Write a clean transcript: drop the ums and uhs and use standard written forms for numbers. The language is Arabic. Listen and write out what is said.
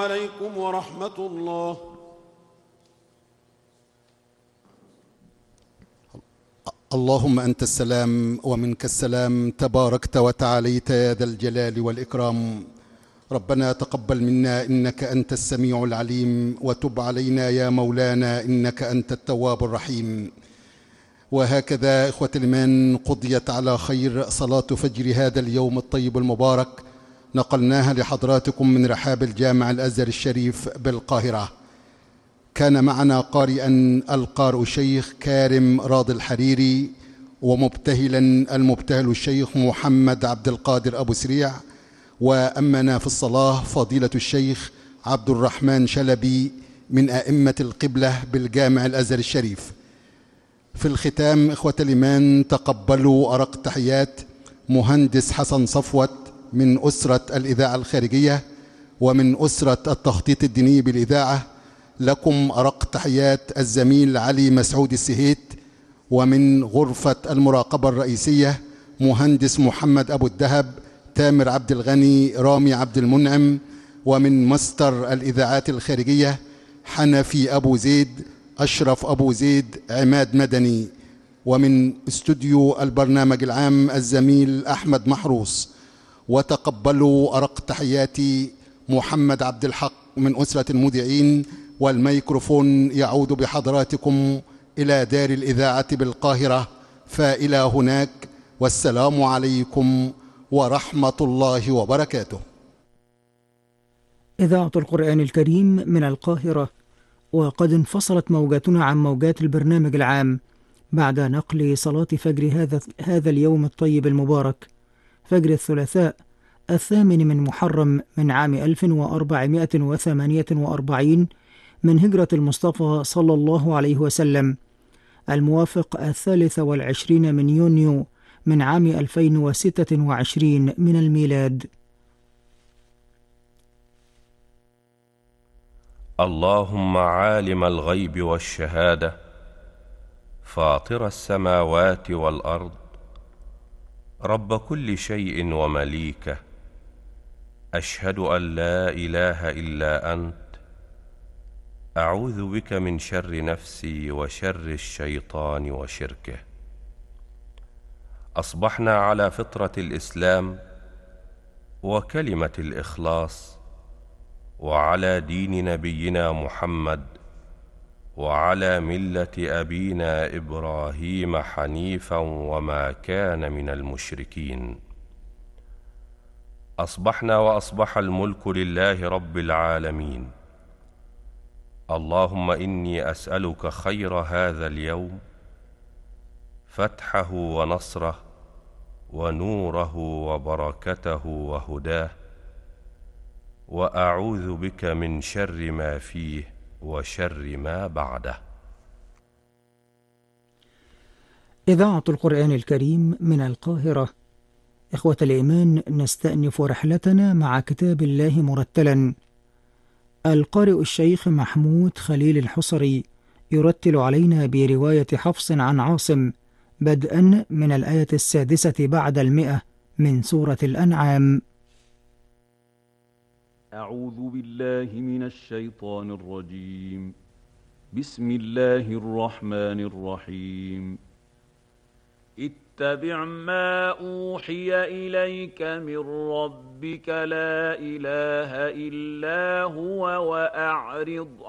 عليكم ورحمة الله. اللهم أنت السلام ومنك السلام، تباركت وتعاليت يا ذا الجلال والإكرام. ربنا تقبل منا إنك أنت السميع العليم، وتب علينا يا مولانا إنك أنت التواب الرحيم. وهكذا إخوة الإيمان قضيت على خير صلاة فجر هذا اليوم الطيب المبارك، نقلناها لحضراتكم من رحاب الجامع الأزهر الشريف بالقاهرة. كان معنا قارئا القارئ الشيخ كارم راضي الحريري، ومبتهلا المبتهل الشيخ محمد عبد القادر أبو سريع، وأمنا في الصلاة فضيلة الشيخ عبد الرحمن شلبي من أئمة القبلة بالجامع الأزهر الشريف. في الختام إخوة الإيمان تقبلوا أرق تحيات مهندس حسن صفوت من أسرة الإذاعة الخارجية ومن أسرة التخطيط الديني بالإذاعة. لكم أرق تحيات الزميل علي مسعود السهيت، ومن غرفة المراقبة الرئيسية مهندس محمد أبو الدهب، تامر عبد الغني، رامي عبد المنعم، ومن مستر الإذاعات الخارجية حنفي أبو زيد، أشرف أبو زيد، عماد مدني، ومن استوديو البرنامج العام الزميل أحمد محروس. وتقبلوا أرق تحياتي محمد عبد الحق من أسرة المذيعين، والميكروفون يعود بحضراتكم إلى دار الإذاعة بالقاهرة، فإلى هناك، والسلام عليكم ورحمة الله وبركاته. إذاعة القرآن الكريم من القاهرة، وقد انفصلت موجاتنا عن موجات البرنامج العام بعد نقل صلاة فجر هذا اليوم الطيب المبارك، فجر الثلاثاء 8 من محرم من عام 1448 من هجرة المصطفى صلى الله عليه وسلم، الموافق 23 من يونيو من عام 2026 من الميلاد. اللهم عالم الغيب والشهادة، فاطر السماوات والأرض، رب كل شيء ومليكه، أشهد أن لا إله إلا أنت، أعوذ بك من شر نفسي وشر الشيطان وشركه. أصبحنا على فطرة الإسلام وكلمة الإخلاص، وعلى دين نبينا محمد، وعلى ملة أبينا إبراهيم حنيفا وما كان من المشركين. أصبحنا وأصبح الملك لله رب العالمين. اللهم إني أسألك خير هذا اليوم، فتحه ونصره ونوره وبركته وهداه، وأعوذ بك من شر ما فيه وشر ما بعده. إذاعة القرآن الكريم من القاهرة. إخوة الإيمان، نستأنف رحلتنا مع كتاب الله مرتلا. القارئ الشيخ محمود خليل الحصري يرتل علينا برواية حفص عن عاصم، بدءا من الآية 6 بعد 100 من سورة الأنعام. أعوذ بالله من الشيطان الرجيم. بسم الله الرحمن الرحيم. اتبع ما أوحي إليك من ربك لا إله إلا هو وأعرض